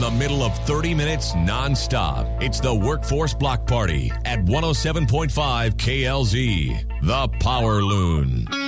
the middle of 30 minutes nonstop. It's the Workforce Block Party at 107.5 KLZ. The Power Loon.